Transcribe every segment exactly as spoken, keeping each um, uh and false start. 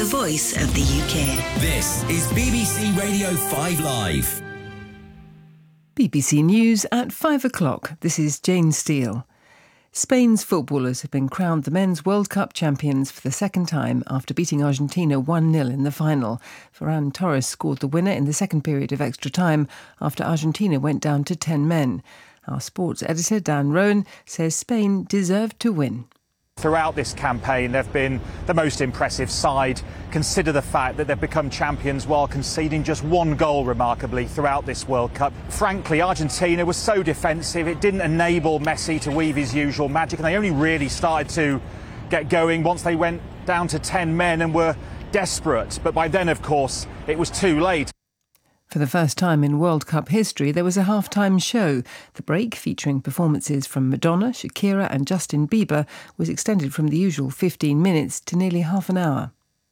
the voice of the U K. This is B B C Radio five Live. B B C News at five o'clock. This is Jane Steele. Spain's footballers have been crowned the Men's World Cup champions for the second time after beating Argentina one nil in the final. Ferran Torres scored the winner in the second period of extra time after Argentina went down to ten men. Our sports editor, Dan Rowan, says Spain deserved to win. Throughout this campaign, they've been the most impressive side. Consider the fact that they've become champions while conceding just one goal, remarkably, throughout this World Cup. Frankly, Argentina was so defensive, it didn't enable Messi to weave his usual magic, and they only really started to get going once they went down to ten men and were desperate. But by then, of course, it was too late. For the first time in World Cup history, there was a half-time show. The break, featuring performances from Madonna, Shakira and Justin Bieber, was extended from the usual fifteen minutes to nearly half an hour.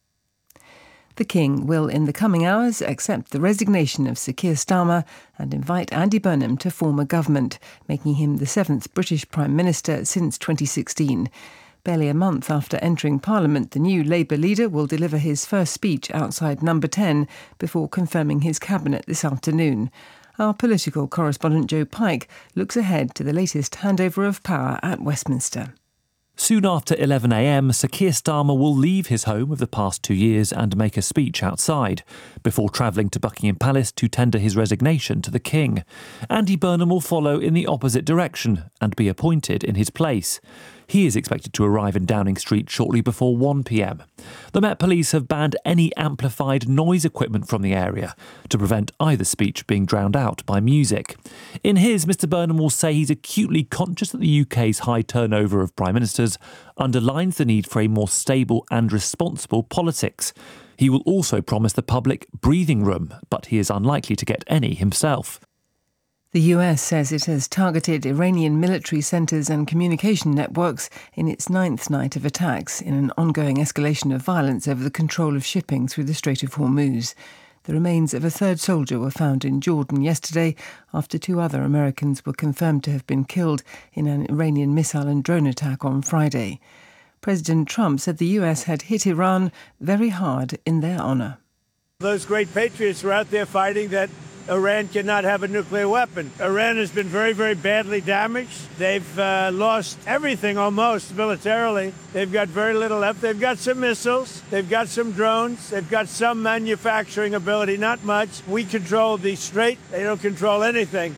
The King will, in the coming hours, accept the resignation of Sir Keir Starmer and invite Andy Burnham to form a government, making him the seventh British Prime Minister since twenty sixteen. Barely a month after entering Parliament, the new Labour leader will deliver his first speech outside Number ten before confirming his cabinet this afternoon. Our political correspondent Joe Pike looks ahead to the latest handover of power at Westminster. Soon after eleven a m, Sir Keir Starmer will leave his home of the past two years and make a speech outside, before travelling to Buckingham Palace to tender his resignation to the King. Andy Burnham will follow in the opposite direction and be appointed in his place. He is expected to arrive in Downing Street shortly before one p m. The Met Police have banned any amplified noise equipment from the area to prevent either speech being drowned out by music. In his, Mr Burnham will say he's acutely conscious that the U K's high turnover of prime ministers underlines the need for a more stable and responsible politics. He will also promise the public breathing room, but he is unlikely to get any himself. The U S says it has targeted Iranian military centres and communication networks in its ninth night of attacks in an ongoing escalation of violence over the control of shipping through the Strait of Hormuz. The remains of a third soldier were found in Jordan yesterday after two other Americans were confirmed to have been killed in an Iranian missile and drone attack on Friday. President Trump said the U S had hit Iran very hard in their honour. Those great patriots were out there fighting that Iran cannot have a nuclear weapon. Iran has been very, very badly damaged. They've uh, lost everything almost militarily. They've got very little left. They've got some missiles. They've got some drones. They've got some manufacturing ability, not much. We control the strait. They don't control anything.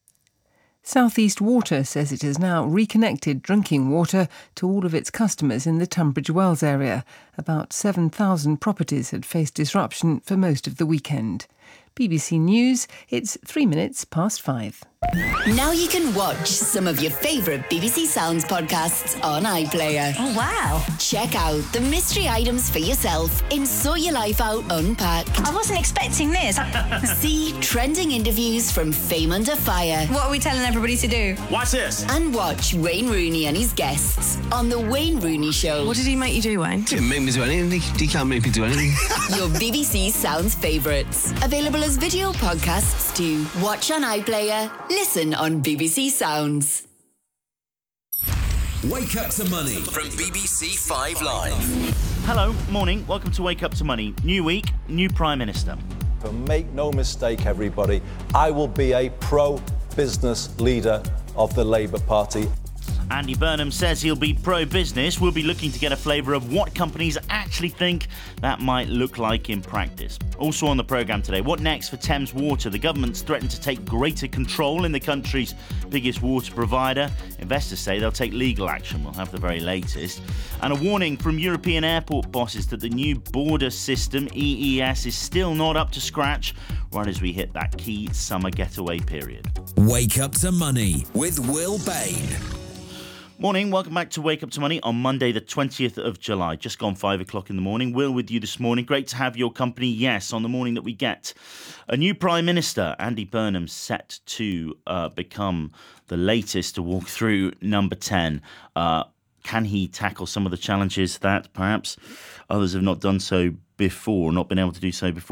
South East Water says it has now reconnected drinking water to all of its customers in the Tunbridge Wells area. About seven thousand properties had faced disruption for most of the weekend. B B C News, it's three minutes past five. Now you can watch some of your favourite B B C Sounds podcasts on iPlayer. Oh, wow. Check out the mystery items for yourself in Sort Your Life Out Unpacked. I wasn't expecting this. See trending interviews from Fame Under Fire. What are we telling everybody to do? Watch this. And watch Wayne Rooney and his guests on The Wayne Rooney Show. What did he make you do, Wayne? Didn't make me do anything. He can't make me do anything. Your B B C Sounds favourites. Available as video podcasts too. Watch on iPlayer. Listen on B B C Sounds. Wake Up to Money from B B C five Live. Hello, morning. Welcome to Wake Up to Money. New week, new Prime Minister. But make no mistake, everybody, I will be a pro-business leader of the Labour Party. Andy Burnham says he'll be pro-business. We'll be looking to get a flavour of what companies actually think that might look like in practice. Also on the programme today, what next for Thames Water? The government's threatened to take greater control in the country's biggest water provider. Investors say they'll take legal action. We'll have the very latest. And a warning from European airport bosses that the new border system, E E S, is still not up to scratch right as we hit that key summer getaway period. Wake Up to Money with Will Bain. Morning, welcome back to Wake Up to Money on Monday the twentieth of July, just gone five o'clock in the morning. Will with you this morning. Great to have your company, yes, on the morning that we get a new Prime Minister. Andy Burnham set to uh, become the latest to walk through number ten. Uh, can he tackle some of the challenges that perhaps others have not done so before, not been able to do so before?